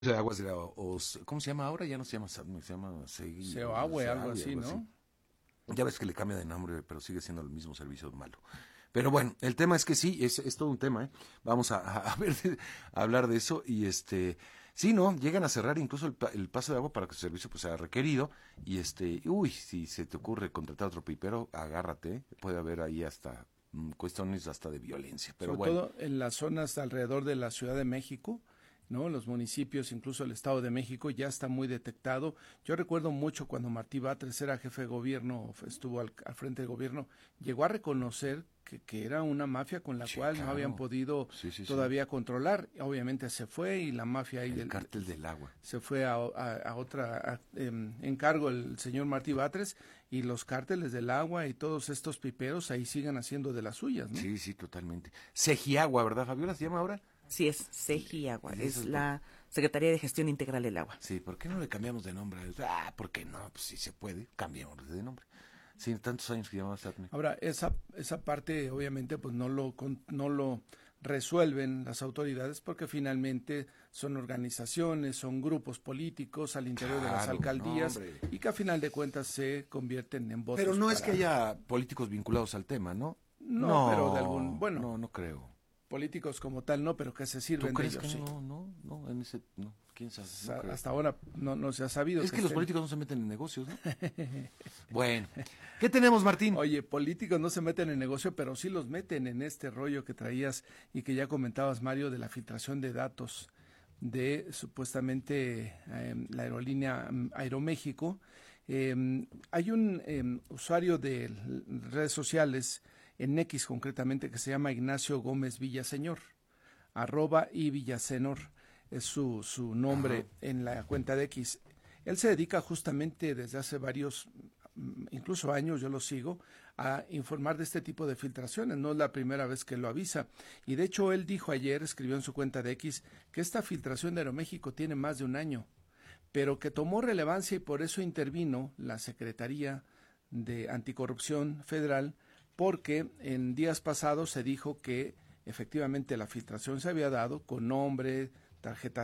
de aguas de ¿cómo se llama ahora? Ya no se llama se llama Seoagüe, algo así, ¿no? Ya ves que le cambia de nombre, pero sigue siendo el mismo servicio malo. Pero bueno, el tema es que sí, es todo un tema, ¿eh? Vamos a ver, a hablar de eso y sí, ¿no? Llegan a cerrar incluso el paso de agua para que su servicio pues sea requerido y uy, si se te ocurre contratar otro pipero, agárrate, ¿eh? Puede haber ahí hasta cuestiones hasta de violencia, pero Sobre bueno. todo en las zonas alrededor de la Ciudad de México, ¿no? Los municipios, incluso el Estado de México, ya está muy detectado. Yo recuerdo mucho cuando Martí Batres era jefe de gobierno, estuvo al frente del gobierno, llegó a reconocer que era una mafia con la Sí, cual no habían claro. podido Sí, sí, sí. todavía controlar. Obviamente se fue y la mafia ahí El cártel del agua. se fue a otra encargo el señor Martí Batres y los cárteles del agua y todos estos piperos ahí sigan haciendo de las suyas, ¿no? Sí, sí, totalmente. Segiagua, ¿verdad, Fabiola? ¿Se llama ahora? Sí, es CEGI Agua, Y eso es es la Secretaría de Gestión Integral del Agua. Sí, ¿por qué no le cambiamos de nombre? ¿Por qué no? Pues si se puede, cambiamos de nombre. Sí, tantos años que llamamos Satme. Ahora, esa parte obviamente pues no lo resuelven las autoridades porque finalmente son organizaciones, son grupos políticos al interior de las Claro, no, alcaldías hombre. y que a final de cuentas se convierten en votos. Pero no es que haya políticos vinculados al tema, ¿no? No, pero de algún, bueno, no creo. políticos como tal no, pero que se ¿Tú sirven de crees ellos, que sí. no, en ese, no, quién sabe, no creo. Hasta ahora no se ha sabido Es que los estén. políticos no se meten en negocios, ¿no? Bueno, ¿qué tenemos, Martín? Oye, políticos no se meten en negocio, pero sí los meten en este rollo que traías y que ya comentabas, Mario, de la filtración de datos de supuestamente la aerolínea Aeroméxico. Hay un usuario de redes sociales, en X concretamente, que se llama Ignacio Gómez Villaseñor, @y Villasenor, es su nombre. Ajá. En la cuenta de X. Él se dedica justamente desde hace varios incluso años, yo lo sigo, a informar de este tipo de filtraciones. No es la primera vez que lo avisa. Y de hecho él dijo ayer, escribió en su cuenta de X, que esta filtración de Aeroméxico tiene más de un año, pero que tomó relevancia y por eso intervino la Secretaría de Anticorrupción Federal, porque en días pasados se dijo que efectivamente la filtración se había dado con nombre, tarjeta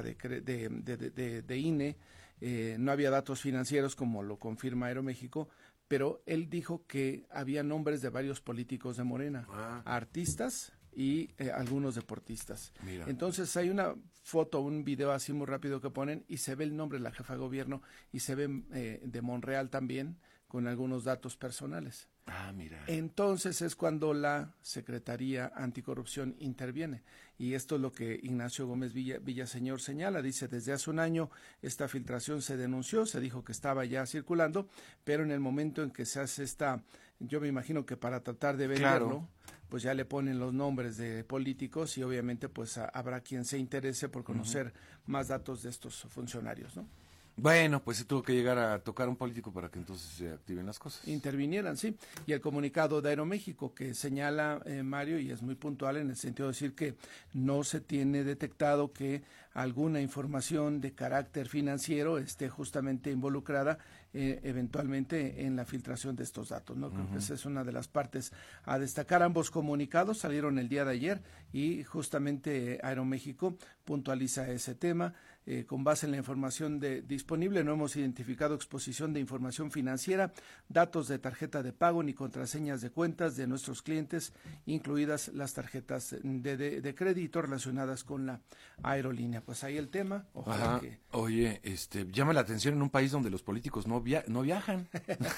de INE, no había datos financieros como lo confirma Aeroméxico, pero él dijo que había nombres de varios políticos de Morena, artistas y algunos deportistas. Mira. Entonces hay una foto, un video así muy rápido que ponen y se ve el nombre de la jefa de gobierno y se ve de Monreal también con algunos datos personales. Mira. Entonces es cuando la Secretaría Anticorrupción interviene. Y esto es lo que Ignacio Gómez Villaseñor señala. Dice, desde hace un año esta filtración se denunció, se dijo que estaba ya circulando, pero en el momento en que se hace yo me imagino que para tratar de venderlo, claro, pues ya le ponen los nombres de políticos y obviamente pues habrá quien se interese por conocer más datos de estos funcionarios, ¿no? Bueno, pues se tuvo que llegar a tocar un político para que entonces se activen las cosas. Intervinieran, sí. Y el comunicado de Aeroméxico que señala, Mario, y es muy puntual en el sentido de decir que no se tiene detectado que alguna información de carácter financiero esté justamente involucrada eventualmente en la filtración de estos datos, ¿no? Creo que esa es una de las partes a destacar. Ambos comunicados salieron el día de ayer y justamente Aeroméxico puntualiza ese tema. Con base en la información disponible, no hemos identificado exposición de información financiera, datos de tarjeta de pago ni contraseñas de cuentas de nuestros clientes, incluidas las tarjetas de crédito relacionadas con la aerolínea. Pues ahí el tema. Ojalá que... Oye, llama la atención en un país donde los políticos no viajan.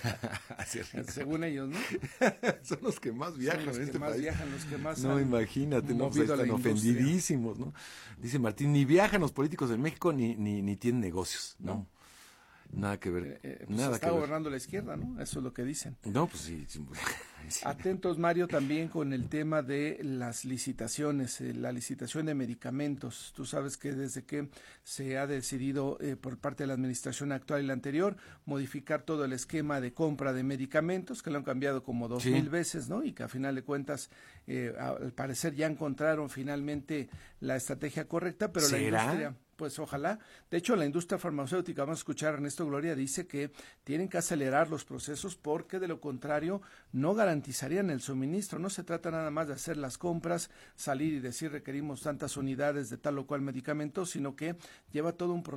Según ellos, ¿no? Son los que más viajan los en que este más país. Viajan, los que más no, imagínate, no, pues están ofendidísimos, ¿no? Dice Martín, ni viajan los políticos en México ni tienen negocios, ¿no? Nada que ver. Pues nada está que ver. gobernando la izquierda, ¿no? Eso es lo que dicen. No, pues sí. Sí. Atentos, Mario, también con el tema de las licitaciones, la licitación de medicamentos. Tú sabes que desde que se ha decidido por parte de la administración actual y la anterior modificar todo el esquema de compra de medicamentos, que lo han cambiado como 2,000 veces, ¿no? Y que a final de cuentas, al parecer ya encontraron finalmente la estrategia correcta, pero ¿será? la industria... Pues ojalá. De hecho, la industria farmacéutica, vamos a escuchar a Ernesto Gloria, dice que tienen que acelerar los procesos porque de lo contrario no garantizarían el suministro. No se trata nada más de hacer las compras, salir y decir requerimos tantas unidades de tal o cual medicamento, sino que lleva todo un proceso